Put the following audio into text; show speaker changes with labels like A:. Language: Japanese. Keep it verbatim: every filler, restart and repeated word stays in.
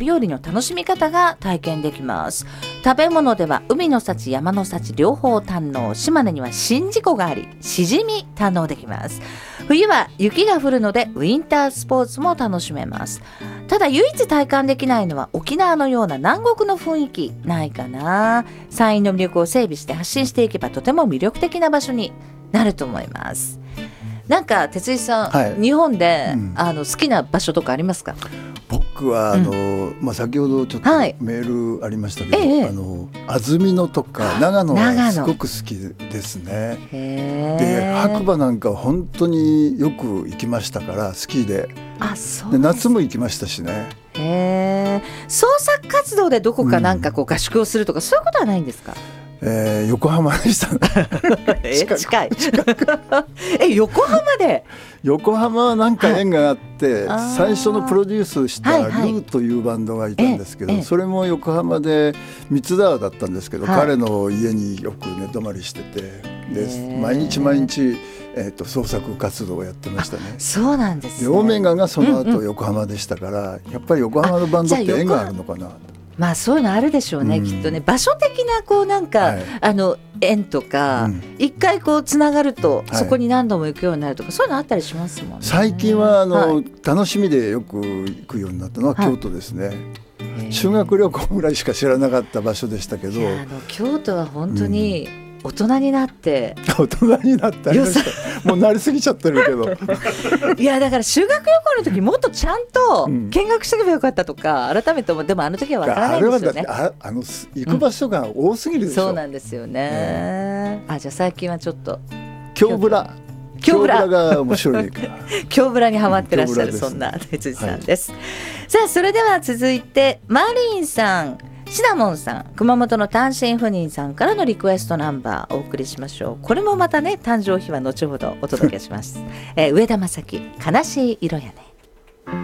A: 料理の楽しみ方が体験できます。食べ物では海の幸山の幸両方堪能。島根には宍道湖がありしじみ堪能できます。冬は雪が降るのでウィンタースポーツも楽しめます。ただ唯一体感できないのは沖縄のような南国の雰囲気ないかな。山陰の魅力を整備して発信していけばとても魅力的な場所になると思います。なんか哲井さん、はい、日本で、うん、あの好きな場所とかありますか？
B: 僕はあの、うんまあ、先ほどちょっとメールありましたけど、はい、あの安曇野とか長野がすごく好きですね。で白馬なんか本当によく行きましたからスキーで、
A: あそう
B: で夏も行きましたしね。
A: へ創作活動でどこかなんかこう合宿をするとか、うん、そういうことはないんですか？
B: えー、横浜でしたね。
A: え近いえ横浜で
B: 横浜はなんか縁があって最初のプロデュースしたルーというバンドがいたんですけど、はいはい、それも横浜で三ツ沢だったんですけど、はい、彼の家によく寝泊まりしててで毎日毎日、えー、と創作活動をやってましたね。
A: そうなんですね。
B: でオメガがその後横浜でしたから、うんうん、やっぱり横浜のバンドって縁があるのかな。
A: まあそういうのあるでしょうね、うん、きっとね場所的なこうなんか、はい、あの縁とか、うん、一回こうつながると、はい、そこに何度も行くようになるとかそういうのあったりしますもんね。
B: 最近はあの、はい、楽しみでよく行くようになったのは京都ですね、はい、修学旅行ぐらいしか知らなかった場所でしたけど、
A: いやあの京都は本当に、うん大人になって
B: 大人になったもうなりすぎちゃってるけど
A: いやだから修学旅行の時もっとちゃんと見学しておけばよかったとか、うん、改めてもでもあの時は分からないですよね。
B: あれはだってああの行く場所が多すぎるでしょ、
A: うん、そうなんですよね、ねあじゃあ最近はちょっと
B: 京ブラ京ブラが面白いから
A: 京ブラにハマってらっしゃる、うん、そんな哲司さんです、はい、さあそれでは続いてマリンさんシナモンさん熊本の単身赴任さんからのリクエストナンバーお送りしましょう。これもまたね誕生日は後ほどお届けします、えー、上田正樹悲しい色やね。